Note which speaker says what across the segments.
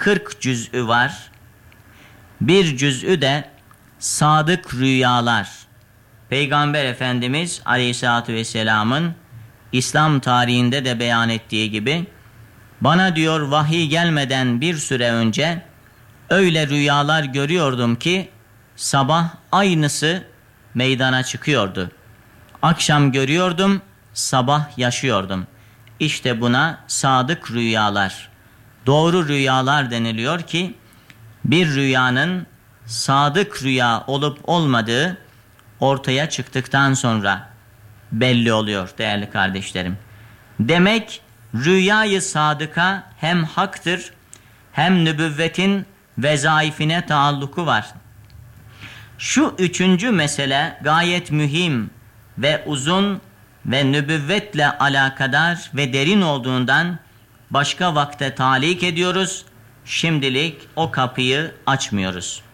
Speaker 1: 40 cüz'ü var. Bir cüz'ü de sadık rüyalar. Peygamber Efendimiz Aleyhisselatü Vesselam'ın İslam tarihinde de beyan ettiği gibi, bana diyor vahiy gelmeden bir süre önce öyle rüyalar görüyordum ki sabah aynısı meydana çıkıyordu. Akşam görüyordum, sabah yaşıyordum. İşte buna sadık rüyalar, doğru rüyalar deniliyor ki bir rüyanın sadık rüya olup olmadığı ortaya çıktıktan sonra belli oluyor değerli kardeşlerim. Demek rüyayı sadıka hem haktır hem nübüvvetin vezaifine taalluku var. Şu üçüncü mesele gayet mühim ve uzun ve nübüvvetle alakadar ve derin olduğundan başka vakte talik ediyoruz. Şimdilik o kapıyı açmıyoruz.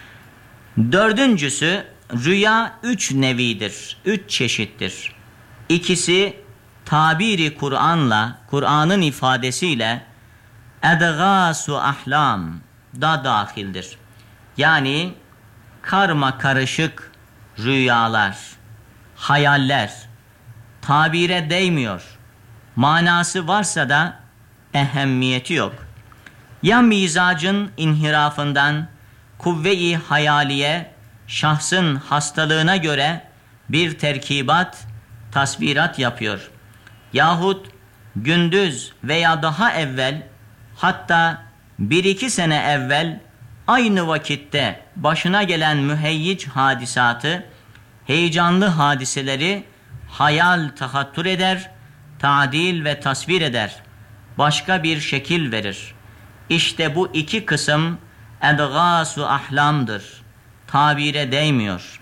Speaker 1: Dördüncüsü, rüya 3 nevidir, 3 çeşittir. İkisi tabiri Kur'an'la, Kur'an'ın ifadesiyle edgâsu ahlam da dahildir. Yani karma karışık rüyalar, hayaller, tabire değmiyor. Manası varsa da ehemmiyeti yok. Ya mizacın inhirafından, kuvve-i hayaliye, şahsın hastalığına göre bir terkibat, tasvirat yapıyor. Yahut gündüz veya daha evvel, hatta 1-2 sene evvel aynı vakitte başına gelen müheyyic hadisatı, heyecanlı hadiseleri hayal tahattür eder, tadil ve tasvir eder, başka bir şekil verir. İşte bu iki kısım edgâsu ahlamdır, tabire değmiyor.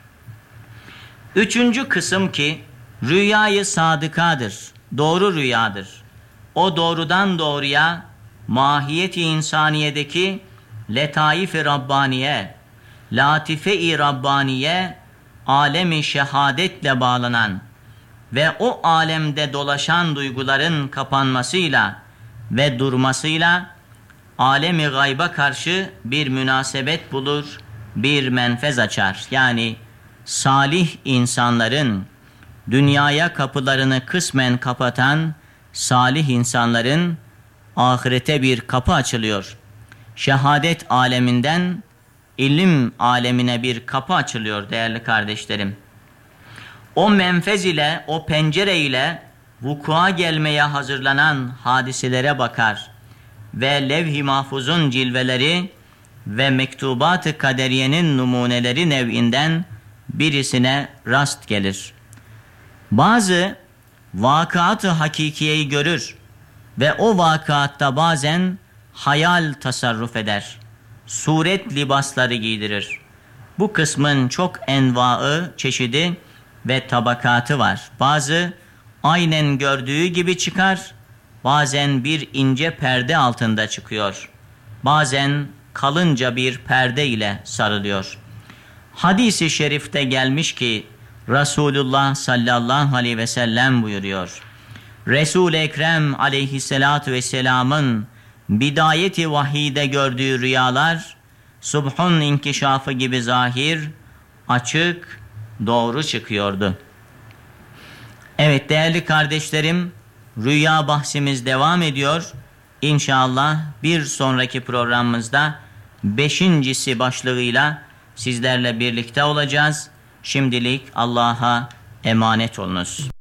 Speaker 1: Üçüncü kısım ki rüyayı sadıkadır, doğru rüyadır. O doğrudan doğruya mahiyeti insaniyedeki letaif-i Rabbaniye, latife-i Rabbaniye, alemi şehadetle bağlanan ve o alemde dolaşan duyguların kapanmasıyla ve durmasıyla alemi gayba karşı bir münasebet bulur, bir menfez açar. Yani salih insanların, dünyaya kapılarını kısmen kapatan salih insanların ahirete bir kapı açılıyor. Şehadet aleminden ilim alemine bir kapı açılıyor değerli kardeşlerim. O menfez ile, o pencere ile vukua gelmeye hazırlanan hadiselere bakar ve levh-i mahfuzun cilveleri ve mektubat-ı kaderiyenin numuneleri nev'inden birisine rast gelir. Bazı vakıat-ı hakikiyeyi görür ve o vakıatta bazen hayal tasarruf eder. Suret libasları giydirir. Bu kısmın çok envaı, çeşidi ve tabakatı var. Bazı aynen gördüğü gibi çıkar, bazen bir ince perde altında çıkıyor. Bazen kalınca bir perde ile sarılıyor. Hadis-i şerifte gelmiş ki Resulullah sallallahu aleyhi ve sellem buyuruyor. Resul-i Ekrem aleyhissalatu vesselamın bidayeti vahide gördüğü rüyalar subhun inkişafı gibi zahir, açık, doğru çıkıyordu. Evet değerli kardeşlerim, rüya bahsimiz devam ediyor. İnşallah bir sonraki programımızda 5.'si başlığıyla sizlerle birlikte olacağız. Şimdilik Allah'a emanet olunuz.